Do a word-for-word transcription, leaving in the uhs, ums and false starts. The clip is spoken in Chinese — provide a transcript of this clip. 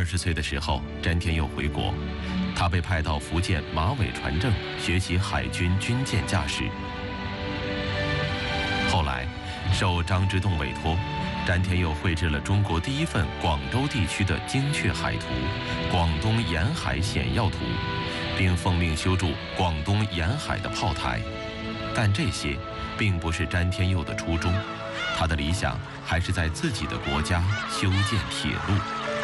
十岁的时候，詹天佑回国，他被派到福建马尾船政学习海军军舰驾驶。后来，受张之洞委托，詹天佑绘制了中国第一份广州地区的精确海图《广东沿海险要图》，并奉命修筑广东沿海的炮台。但这些并不是詹天佑的初衷，他的理想还是在自己的国家修建铁路。